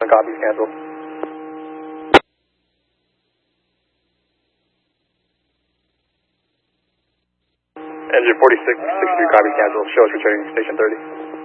copies, cancel. Engine 46, 63, copy, cancel. Show us returning station 30.